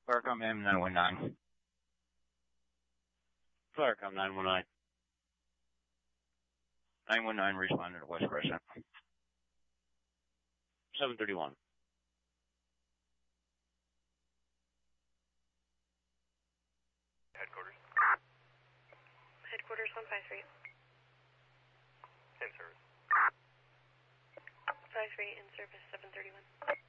Claricom M919. Claricom 919. 919 responded to West Crescent. 731. Headquarters. Headquarters 153. Same service. 53 in service 731.